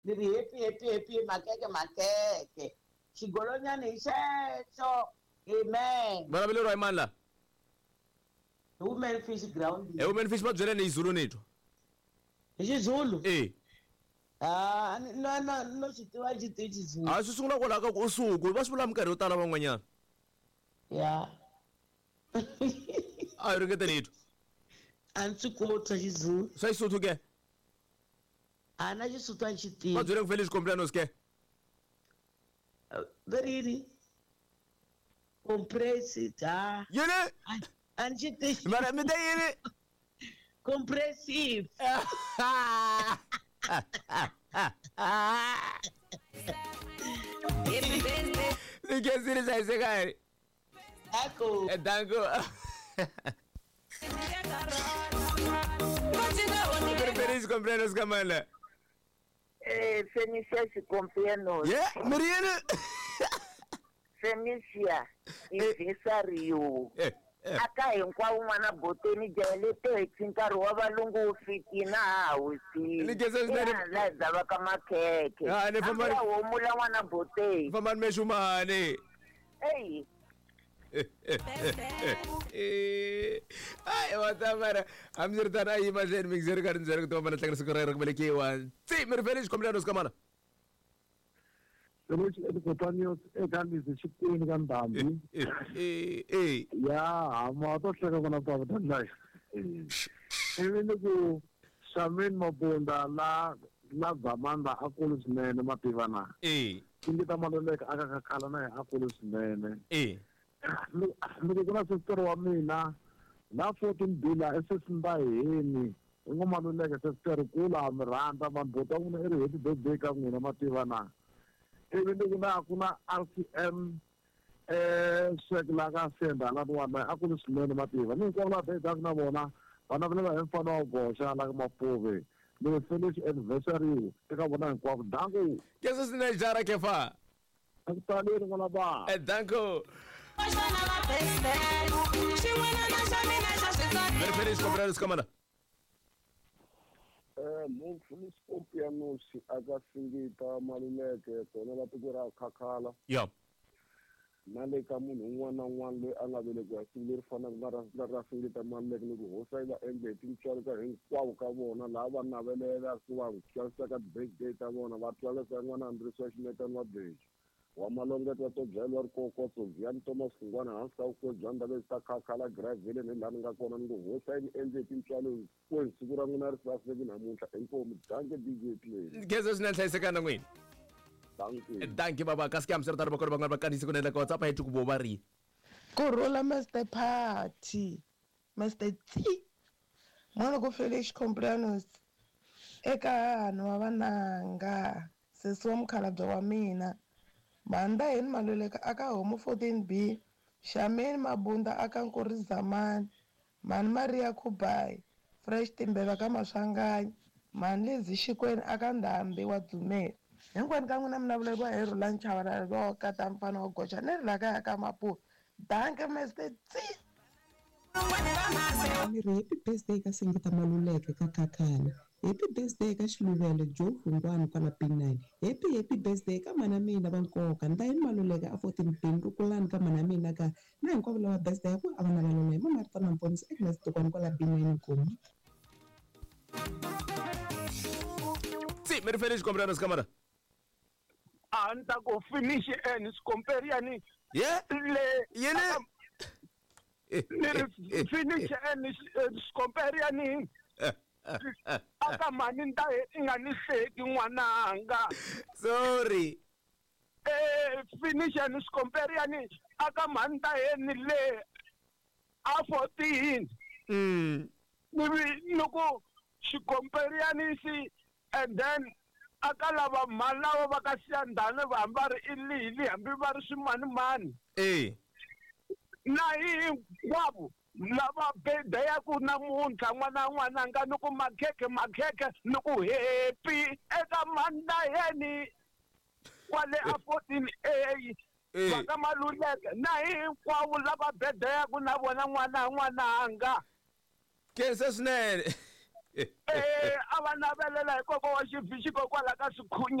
ni ri happy makeke xigolonyana hi xexo amen Bana vile ro imani la. Women Fish Ground Women Fish va byele ni Zulu nitho. hi xizulu no xi tiva xizulu A swi sungula kwala ka ku usuku va swi vula minkarhi yo tala van'wanyana. ya A ringete nitho. a ndzi kota xizulu Swa Xisotho ke? a na xisuthu a xi Va tivi byele ku feliz cumpleaños ke? veriri compressed Yini? a ni xi tivi Mara mi te yini? compressive Ni ke siri sai se kai. ako Danko. Feliz cumpleaños Kamala. Felicia se cumpleaños. Yeah, Mariana. Felicia aniversário. Aka hinkwawo n'wana boteni jelete hi nkarhi wa valungu wu fikina hosi. Ni ke se la dzava ka makheke. Ni famba ya homula n'wana boteni. famba me shumane. Hey. Ai wata mara amzir tana yi ma zen mixer karin zerk to mana tagir sukara rak bele kewan. Si mir feliz cumpleaños Kamala. Feliz cumpleaños ekandi zishikini kandambi. Ya amato hleka kona baba tandai. Evini ku Shamin Mabunda la zamanda akulu swinene mativana. Ingita maluleka akakakhala na akulu swinene. Loko ku na sister wa mina na 14 bila esesimba hini ngomaluleka sister kula miranda mabota kuna eri happy birthday ka n'wina mativana ivi loko na ku na RCM swekla ka senda la n'wana a ku ni swinene mativa ni hinkwavo la betaku na vona vana vale va hi mfana wa goxa la ka Mapove ni finish anniversary eka vona hinkwavo danko ke se sine jara ke fa a ku taleni n'wana ba danko Very feliz cumpleaños Kamala. Feliz cumpleaños akasingita maluleke kona la tiko ra Khakhala Yeah. na le ka munhu un'wana na un'wana loyi a nga velekiwa siku leri fanaka na ra singita maluleke ni ku hosa yi va endle hi tintswalo ka hinkwavo ka vona laha va navelela ku va twarisaka birthday ta vona va twarisa n'wana Andresi wa Ximetani wa Bheji wa malongeto to byeliwa ri kokotso Vian Thomas Kungwana hansi ka ku byanda lezi ta Khakhala Gravele ni laha ni nga kona ni ku hosa yi endle tintswalo ku hi siku ra n'wina ri saseki namuntlha enkomi danke DJ Play Ke se sine hlayisekana n'wina. Danke baba ka ske amser tar ba kona ba ngaba kanisi ku nela ka WhatsApp hi ku bo ba ri. Kurula Mr. Party Mr. T mwana ku feliz cumpleaños eka hanu wa vananga sesi wa mukhalabye wa mina Manda heni maluleka aka homo 14B Shameni Mabunda aka Nkuri Zamani Mani Maria Kubai Fresh Timbeva ka Maswanganyi Mani Lizzy Shikweni aka Ndhambi wa Dzumeri hinkwenu ka n'wina mina vuleriwa hi Rhula Nchavala lo ka ta mfana wa goxa ni ri la kaya ka Mapuve danke Mr. T ni ri happy birthday ka Singita Maluleke ka Khakhala happy birthday ka Xiluvelo Joe Fungwani kwala P9 happy birthday ka mana mina va nkoka Ndayini Maluleke a 14 bindu kulani ka mana mina ka na hinkwavo lava birthday ku avana valona hi Martha Namponisa eka Situkwana kwala B9 komi Si mir feliz cumpleaños Kamala. anta ko finish en scomperiani Yeah. le Yene. finish en scomperiani aka mani nta inga ni seki n'wananga Sorry. finish en scomperiani aka mani nta ni le a 14 ni loko xikomperiani si and then aka lava mali lava va ka Siyandhani va hamba ri ilili hambi va ri swimanimani na hinkwavo lava bedeyaku namuntlha n'wananga ni ku makheke ni ku happy eka manda yeni kwale a 14A va ka Maluleke na hinkwavo lava bedeyaku na vona n'wananga Ke se swinene. a va navelela hi koko wa xivhixi kokwala ka swikhunya